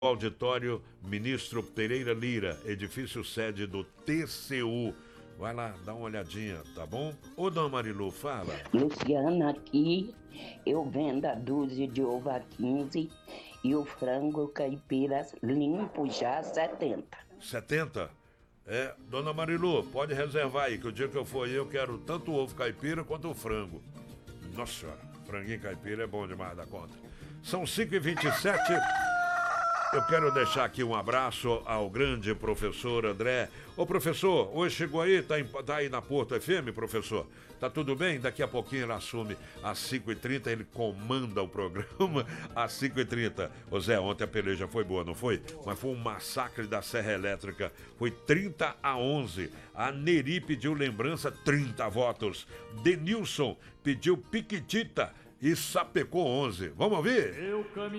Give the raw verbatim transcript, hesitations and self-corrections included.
Auditório Ministro Pereira Lira, edifício sede do T C U. Vai lá, dá uma olhadinha, tá bom? Ô, dona Marilu, fala. Luciana, aqui eu vendo a dúzia de ovo a quinze e o frango caipira limpo já setenta. setenta? É, dona Marilu, pode reservar aí, que o dia que eu for aí eu quero tanto o ovo caipira quanto o frango. Nossa senhora, franguinho caipira é bom demais da conta. São cinco e vinte e sete. Eu quero deixar aqui um abraço ao grande professor André. Ô professor, hoje chegou aí, tá, em, tá aí na Porto F M, professor? Tá tudo bem? Daqui a pouquinho ele assume às cinco e trinta, ele comanda o programa às cinco e trinta. Ô Zé, ontem a peleja foi boa, não foi? Mas foi um massacre da Serra Elétrica. Foi trinta a onze. A Neri pediu lembrança, trinta votos. Denilson pediu piquitita e sapecou onze. Vamos ouvir? Eu caminho.